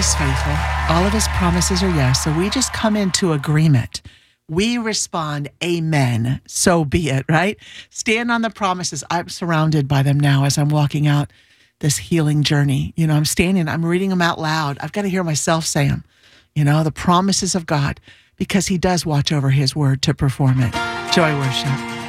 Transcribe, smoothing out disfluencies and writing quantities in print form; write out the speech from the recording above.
He's faithful. All of his promises are yes. So we just come into agreement. We respond, amen, so be it, right? Stand on the promises. I'm surrounded by them now as I'm walking out this healing journey. I'm standing, I'm reading them out loud. I've got to hear myself say them, the promises of God, because he does watch over his word to perform it. Joy worship.